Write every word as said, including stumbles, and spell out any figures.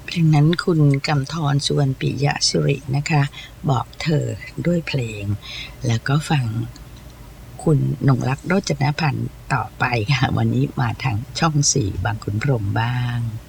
เพลงนั้นคุณกำธร สุวรรณปิยะสิรินะคะบอกเธอด้วยเพลงแล้วก็ฟังคุณนงลักษณ์โรจนพันธ์ต่อไปค่ะวันนี้มาทางช่องสี่บางขุนพรหมบ้าง